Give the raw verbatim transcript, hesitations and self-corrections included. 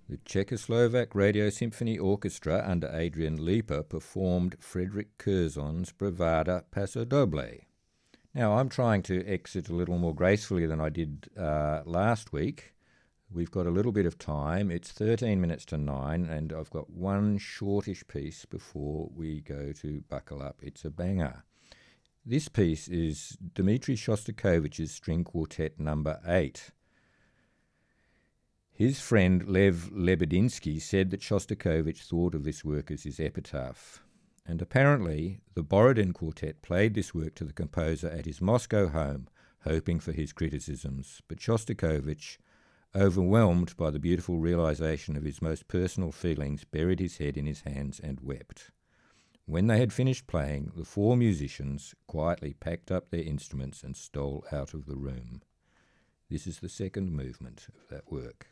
The Czechoslovak Radio Symphony Orchestra under Adrian Lieper performed Frederick Curzon's Bravada Pasodoble. Now, I'm trying to exit a little more gracefully than I did uh, last week. We've got a little bit of time. It's thirteen minutes to nine, and I've got one shortish piece before we go to buckle up. It's a banger. This piece is Dmitri Shostakovich's String Quartet number eight. His friend Lev Lebedinsky said that Shostakovich thought of this work as his epitaph. And apparently, the Borodin Quartet played this work to the composer at his Moscow home, hoping for his criticisms. But Shostakovich, overwhelmed by the beautiful realization of his most personal feelings, buried his head in his hands and wept. When they had finished playing, the four musicians quietly packed up their instruments and stole out of the room. This is the second movement of that work.